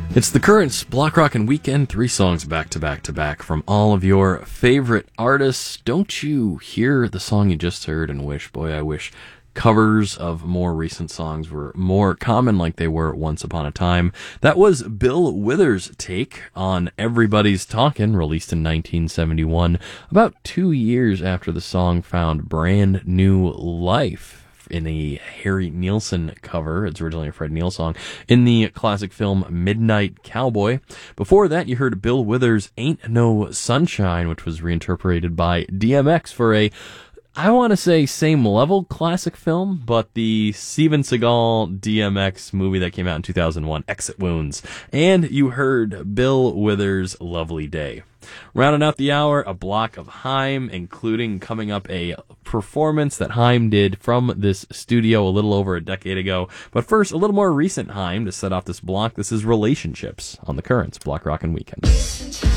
It's the Currents, Block Rockin' Weekend, 3 songs back to back to back from all of your favorite artists. Don't you hear the song you just heard and wish, boy, I wish covers of more recent songs were more common like they were once upon a time. That was Bill Withers' take on Everybody's Talkin', released in 1971, about 2 years after the song found brand new life in a Harry Nilsson cover. It's originally a Fred Neil song in the classic film Midnight Cowboy. Before that, you heard Bill Withers' Ain't No Sunshine, which was reinterpreted by DMX for a, I want to say, same level classic film, but the Steven Seagal DMX movie that came out in 2001, Exit Wounds. And you heard Bill Withers' Lovely Day. Rounding out the hour, a block of Haim, including coming up a performance that Haim did from this studio a little over a decade ago. But first, a little more recent Haim to set off this block. This is Relationships on the Currents, Block Rockin' Weekend.